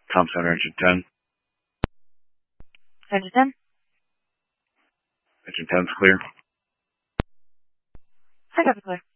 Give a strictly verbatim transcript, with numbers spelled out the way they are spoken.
Tom Center, Engine ten. Engine ten. Engine ten's clear. I got the clear.